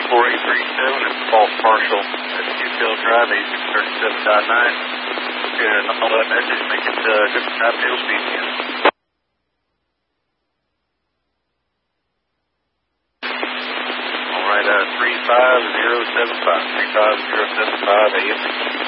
4837 and false partial at Qtail Drive, 8637.9. And all that message, make it good Skytail speed again. All right, 35075, 35075 AM.